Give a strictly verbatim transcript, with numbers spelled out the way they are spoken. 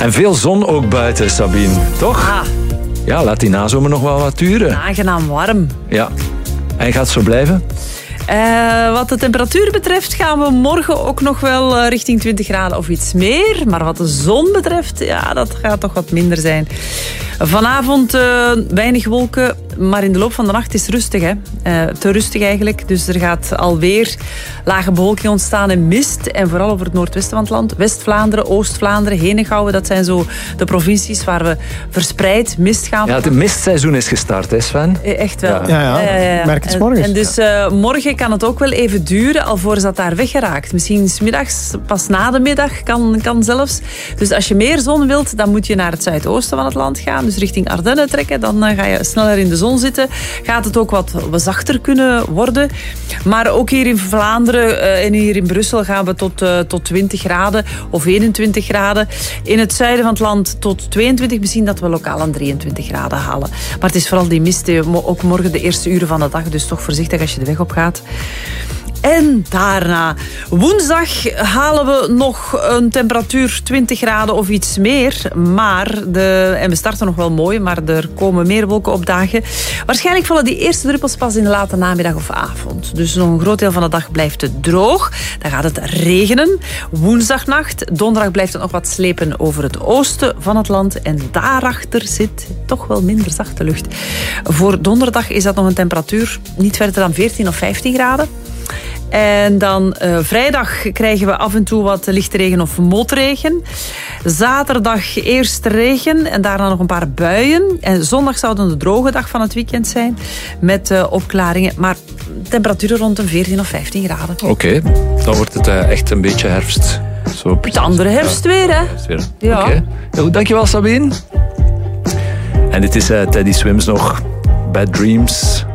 En veel zon ook buiten, Sabine. Toch? Ah. Ja, laat die nazomer nog wel wat duren. Aangenaam warm. Ja. En gaat het zo blijven? Uh, wat de temperatuur betreft gaan we morgen ook nog wel uh, richting twintig graden of iets meer. Maar wat de zon betreft, ja, dat gaat toch wat minder zijn. Vanavond uh, weinig wolken, maar in de loop van de nacht is het rustig. Hè? Uh, te rustig eigenlijk. Dus er gaat alweer lage bewolking ontstaan en mist. En vooral over het noordwesten van het land. West-Vlaanderen, Oost-Vlaanderen, Henegouwen. Dat zijn zo de provincies waar we verspreid mist gaan. Ja, het mistseizoen is gestart, hè Sven? Echt wel. Ja, ja. ja, ja, ja. Merk het 's morgens. En, en dus uh, morgen kan het ook wel even duren, alvorens dat daar weggeraakt. Misschien 's middags, pas na de middag kan, kan zelfs. Dus als je meer zon wilt, dan moet je naar het zuidoosten van het land gaan. Dus richting Ardennen trekken. Dan uh, ga je sneller in de zon zitten. Gaat het ook wat, wat zachter kunnen worden. Maar ook hier in Vlaanderen uh, en hier in Brussel gaan we tot, uh, tot twintig graden of eenentwintig graden. In het zuiden van het land tot tweeëntwintig. Misschien dat we lokaal aan drieëntwintig graden halen. Maar het is vooral die mist, ook morgen de eerste uren van de dag. Dus toch voorzichtig als je de weg op gaat. En daarna, woensdag halen we nog een temperatuur twintig graden of iets meer. Maar, de, en we starten nog wel mooi, maar er komen meer wolken opdagen. Waarschijnlijk vallen die eerste druppels pas in de late namiddag of avond. Dus nog een groot deel van de dag blijft het droog. Dan gaat het regenen. Woensdagnacht, donderdag blijft het nog wat slepen over het oosten van het land. En daarachter zit toch wel minder zachte lucht. Voor donderdag is dat nog een temperatuur niet verder dan veertien of vijftien graden. En dan uh, vrijdag krijgen we af en toe wat lichte regen of motregen. Zaterdag eerst regen en daarna nog een paar buien. En zondag zou dan de droge dag van het weekend zijn. Met uh, opklaringen. Maar temperaturen rond een veertien of vijftien graden. Oké, okay. Dan wordt het uh, echt een beetje herfst. Zo het andere herfst weer, hè? Herfst weer. Ja. Oké. Okay. Ja, dankjewel, Sabine. En dit is uh, Teddy Swims nog. Bad Dreams.